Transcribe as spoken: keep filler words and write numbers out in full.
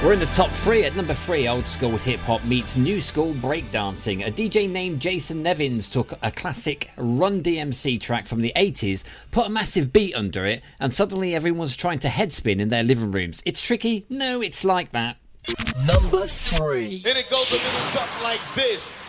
We're in the top three. At number three, old school hip-hop meets new school breakdancing. A D J named Jason Nevins took a classic Run D M C track from the eighties, put a massive beat under it, and suddenly everyone's trying to headspin in their living rooms. It's tricky? No, it's like that. Number three. And it goes a little something like this.